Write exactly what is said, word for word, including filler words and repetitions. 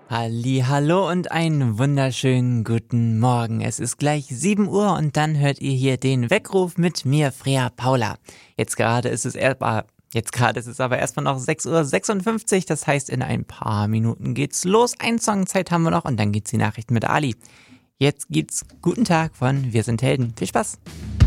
Hallihallo und einen wunderschönen guten Morgen. Es ist gleich sieben Uhr und dann hört ihr hier den Weckruf mit mir, Freya Paula. Jetzt gerade ist es erst, äh, jetzt gerade ist es aber erstmal noch sechs Uhr sechsundfünfzig, das heißt in ein paar Minuten geht's los. Ein Songzeit haben wir noch und dann gibt's die Nachrichten mit Ali. Jetzt gibt's Guten Tag von Wir sind Helden. Viel Spaß!